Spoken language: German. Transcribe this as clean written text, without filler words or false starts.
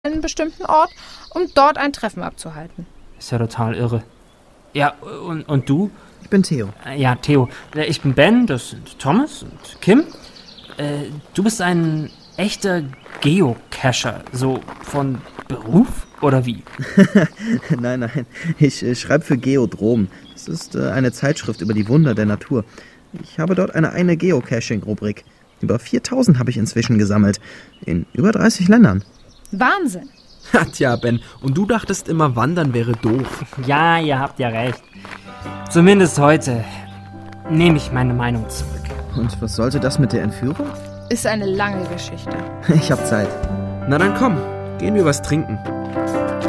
einen bestimmten Ort, um dort ein Treffen abzuhalten. Ist ja total irre. Ja, und du? Ich bin Theo. Ja, Theo. Ich bin Ben, das sind Thomas und Kim. Du bist ein echter Geocacher, so von Beruf oder wie? Nein, ich schreibe für Geodrom. Das ist eine Zeitschrift über die Wunder der Natur. Ich habe dort eine Geocaching-Rubrik. Über 4000 habe ich inzwischen gesammelt. In über 30 Ländern. Wahnsinn! Tja, Ben, und du dachtest immer, Wandern wäre doof. Ja, ihr habt ja recht. Zumindest heute nehme ich meine Meinung zurück. Und was sollte das mit der Entführung? Ist eine lange Geschichte. Ich habe Zeit. Na dann komm, gehen wir was trinken.